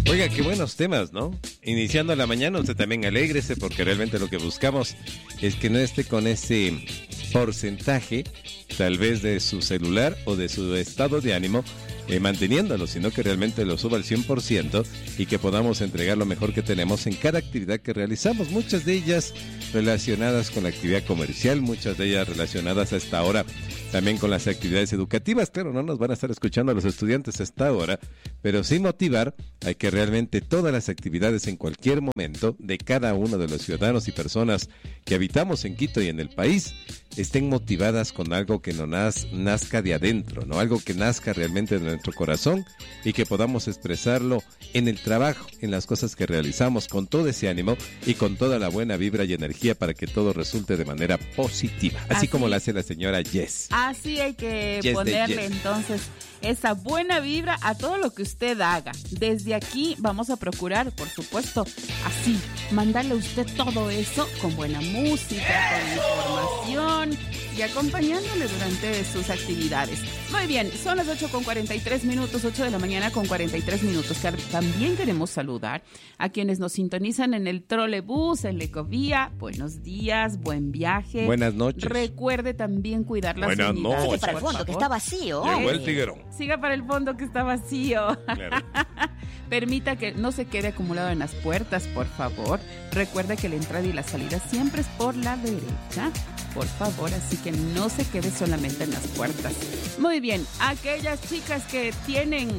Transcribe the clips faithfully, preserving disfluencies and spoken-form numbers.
Oiga, qué buenos temas, ¿no? Iniciando la mañana, usted también alégrese porque realmente lo que buscamos es que no esté con ese porcentaje, tal vez de su celular o de su estado de ánimo, eh, manteniéndolo, sino que realmente lo suba al cien por ciento y que podamos entregar lo mejor que tenemos en cada actividad que realizamos. Muchas de ellas relacionadas con la actividad comercial, muchas de ellas relacionadas a esta hora también con las actividades educativas. Claro, no nos van a estar escuchando a los estudiantes a esta hora, pero sí motivar a que realmente todas las actividades en cualquier momento de cada uno de los ciudadanos y personas que habitamos en Quito y en el país estén motivadas con algo que no naz, nazca de adentro, ¿no? Algo que nazca realmente de nuestro corazón y que podamos expresarlo en el trabajo, en las cosas que realizamos, con todo ese ánimo y con toda la buena vibra y energía para que todo resulte de manera positiva, así, así como lo hace la señora Jess. Así hay que Jess ponerle entonces esa buena vibra a todo lo que usted haga. Desde aquí vamos a procurar, por supuesto, así, mandarle a usted todo eso con buena música, con información y acompañándole durante sus actividades. Muy bien, son las ocho con cuarenta y tres minutos, ocho de la mañana con cuarenta y tres minutos. También queremos saludar a quienes nos sintonizan en el trolebús, en la ecovía. Buenos días, buen viaje. Buenas noches. Recuerde también cuidar las Buenas unidades. noches. Sigue para el fondo, que está vacío. Llegó el tiguerón. Siga para el fondo, que está vacío. Claro. Permita que no se quede acumulado en las puertas, por favor. Recuerde que la entrada y la salida siempre es por la derecha, por favor, así que no se quede solamente en las puertas. Muy bien, aquellas chicas que tienen,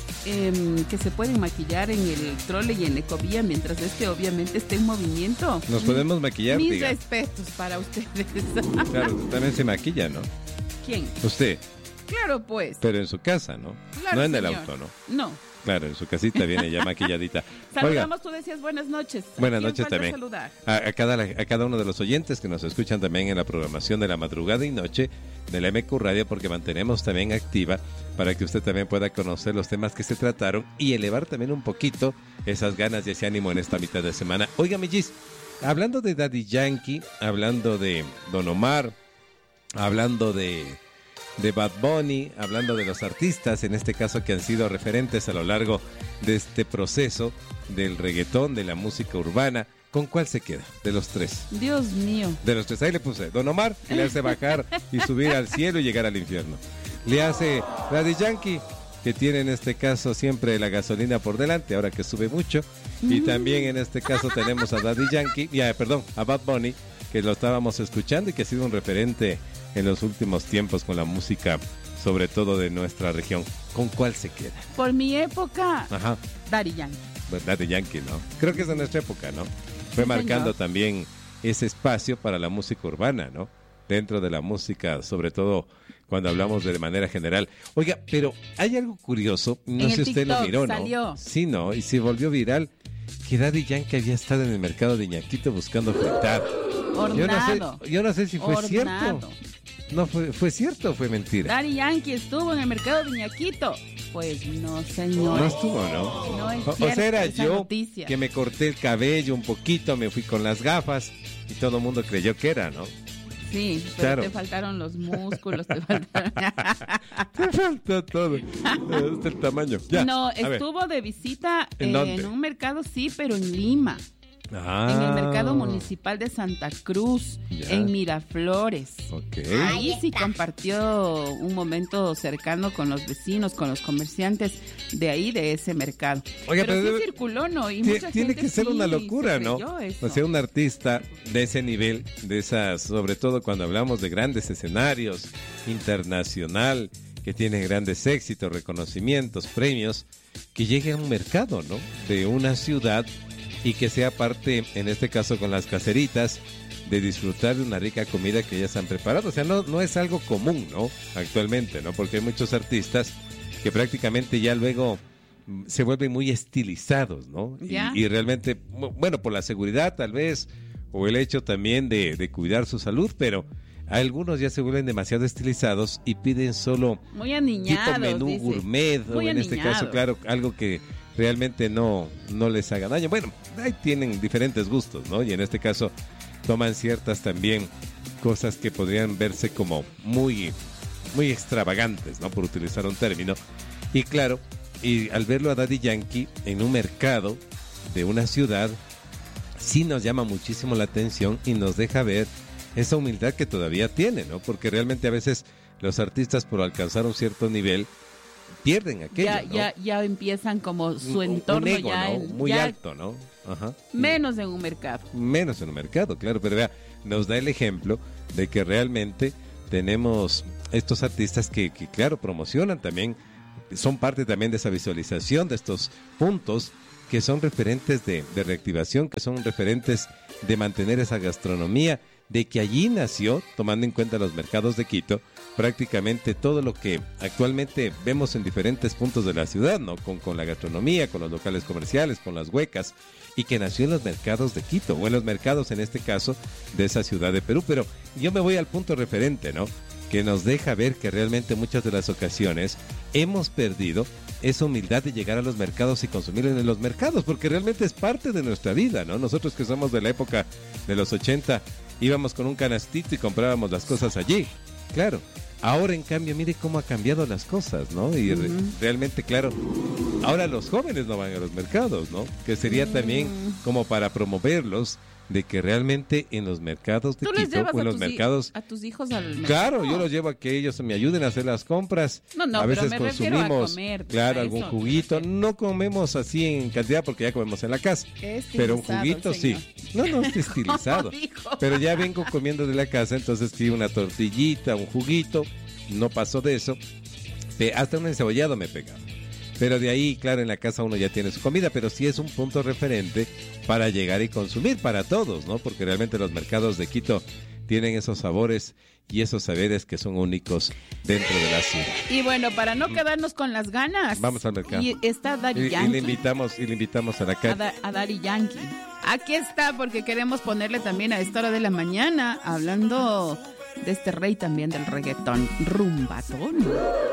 eh, que se pueden maquillar en el trole y en la ecovía mientras este obviamente esté en movimiento. Nos podemos maquillar, Mis diga. respetos para ustedes. Claro, también se maquilla, ¿no? ¿Quién? Usted. Claro, pues. Pero en su casa, ¿no? Claro, no en el señor. auto, ¿no? No. Claro, en su casita viene ya maquilladita. Saludamos, Oiga, tú decías buenas noches. buenas ¿Quién noches falta también. Saludar? A, a, cada, a cada uno de los oyentes que nos escuchan también en la programación de la madrugada y noche del M Q Radio, porque mantenemos también activa para que usted también pueda conocer los temas que se trataron y elevar también un poquito esas ganas y ese ánimo en esta mitad de semana. Oiga, mi Gis, hablando de Daddy Yankee, hablando de Don Omar, hablando de... de Bad Bunny, hablando de los artistas, en este caso que han sido referentes a lo largo de este proceso del reggaetón, de la música urbana, ¿con cuál se queda? De los tres. Dios mío. De los tres, ahí le puse Don Omar, que le hace bajar y subir al cielo y llegar al infierno. Le hace Daddy Yankee, que tiene en este caso siempre la gasolina por delante, ahora que sube mucho. Y también en este caso tenemos a Daddy Yankee, ya, perdón, a Bad Bunny, que lo estábamos escuchando y que ha sido un referente en los últimos tiempos con la música, sobre todo de nuestra región. ¿Con cuál se queda? Por mi época, Ajá. Daddy Yankee. Daddy Yankee, ¿no? Creo que es de nuestra época, ¿no? Fue Sí, marcando señor. también ese espacio para la música urbana, ¿no? Dentro de la música, sobre todo cuando hablamos de manera general. Oiga, pero hay algo curioso, no En sé el si usted lo TikTok miró, ¿no? salió. Sí, ¿no? Y se volvió viral que Daddy Yankee había estado en el mercado de Ñaquito buscando fritar. Yo no Hornado. sé, yo no sé si fue Hornado. cierto. No fue, fue cierto o fue mentira. Daddy Yankee estuvo en el mercado de Ñaquito. Pues no, señor. No estuvo, ¿no? No es O, o cierta sea, era esa yo noticia. que me corté el cabello un poquito, me fui con las gafas y todo el mundo creyó que era, ¿no? Sí, pero Claro. te faltaron los músculos, te faltaron... Te faltó todo. Este el tamaño. Ya, no, a ver. estuvo de visita ¿En en, dónde? un mercado, sí, pero en Lima. Ah. En el mercado municipal de Santa Cruz, Ya. en Miraflores. Ok. Ahí sí compartió un momento cercano con los vecinos, con los comerciantes de ahí, de ese mercado. Oiga, pero pero sí debe- circuló, ¿no? Y Tie- mucha Tiene gente que ser sí una locura, se ¿no? creyó eso. O sea, un artista de ese nivel, de esas, sobre todo cuando hablamos de grandes escenarios, internacional, que tiene grandes éxitos, reconocimientos, premios, que llegue a un mercado, ¿no? De una ciudad y que sea parte, en este caso con las caseritas, de disfrutar de una rica comida que ellas han preparado. O sea, no, no es algo común, ¿no? Actualmente, ¿no? Porque hay muchos artistas que prácticamente ya luego mm, se vuelven muy estilizados, ¿no? Y, ¿Ya? y realmente, bu- bueno, por la seguridad tal vez, o el hecho también de, de cuidar su salud, pero algunos ya se vuelven demasiado estilizados y piden solo Muy tipo aniñados, menú dice. gourmet, Muy o en este aniñados. caso, claro, algo que realmente no, no les haga daño. Bueno, ahí tienen diferentes gustos, ¿no? Y en este caso toman ciertas también cosas que podrían verse como muy, muy extravagantes, ¿no? Por utilizar un término. Y claro, y al verlo a Daddy Yankee en un mercado de una ciudad, sí nos llama muchísimo la atención y nos deja ver esa humildad que todavía tiene, ¿no? Porque realmente a veces los artistas, por alcanzar un cierto nivel, pierden aquello, ya, ¿no? ya, ya empiezan como su un, entorno un ego, ya, ¿no? en, Muy ya alto, ¿no? Ajá. Menos en un mercado. Menos en un mercado, claro, pero vea, nos da el ejemplo de que realmente tenemos estos artistas que, que claro, promocionan también, son parte también de esa visualización de estos puntos que son referentes de, de reactivación, que son referentes de mantener esa gastronomía, de que allí nació, tomando en cuenta los mercados de Quito, prácticamente todo lo que actualmente vemos en diferentes puntos de la ciudad, ¿no? Con, con la gastronomía, con los locales comerciales, con las huecas, y que nació en los mercados de Quito, o en los mercados, en este caso, de esa ciudad de Perú. Pero yo me voy al punto referente, ¿no? Que nos deja ver que realmente muchas de las ocasiones hemos perdido esa humildad de llegar a los mercados y consumir en los mercados, porque realmente es parte de nuestra vida, ¿no? Nosotros que somos de la época de los ochenta, íbamos con un canastito y comprábamos las cosas allí, claro. Ahora, en cambio, mire cómo ha cambiado las cosas, ¿no? Y re- Uh-huh. realmente, claro, ahora los jóvenes no van a los mercados, ¿no? Que sería Mm. también como para promoverlos, de que realmente en los mercados de ¿Tú les Quito llevas o en a los tus, hi- mercados... a tus hijos al mercado? Claro, yo los llevo a que ellos me ayuden a hacer las compras. No, no, a pero veces me refiero a consumimos, comer, pues, claro, a algún eso me juguito. refiero. No comemos así en cantidad porque ya comemos en la casa. Qué Pero un estilizado juguito el sí. señor. No, no es estilizado. Dijo. Pero ya vengo comiendo de la casa, entonces sí, una tortillita, un juguito. No pasó de eso. Pe- Hasta un encebollado me pegaba. Pero de ahí, claro, en la casa uno ya tiene su comida, pero sí es un punto referente para llegar y consumir para todos, ¿no? Porque realmente los mercados de Quito tienen esos sabores y esos saberes que son únicos dentro de la ciudad. Y bueno, para no quedarnos con las ganas, Vamos al mercado. Y está Daddy Y, y Yankee. le invitamos, y le invitamos a la a, calle. Da- a Daddy Yankee. Aquí está, porque queremos ponerle también a esta hora de la mañana, hablando de este rey también del reggaetón, Rumbatón.